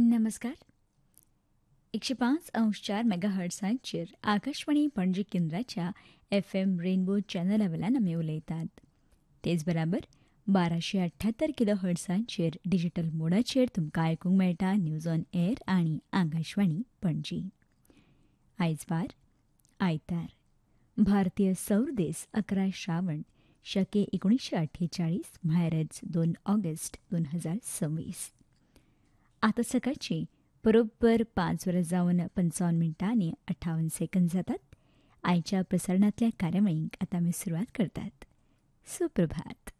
नमस्कार. 105.4 मेगाहर्ट्झांचेर आकाशवाणी पणजी केंद्राच्या FM rainbow चॅनला वेल्यान आमी उलयतात. तेच बराबर 1278 किलो हर्ट्झांचेर डिजिटल मोडाचेर तुमकां आयकूंक मेळटा न्यूज ऑन एअर आनी आकाशवाणी पणजी. आयज वार आयतार, भारतीय सौर दीस 11 श्रावण शके 1948 म्हळ्यारच 2 ऑगस्ट 2026. आतां सकाळची बरोबर 5:55 जातात. आयच्या प्रसारणांतल्या कार्यावळींक आतां आमी सुरवात करतात. सुप्रभात.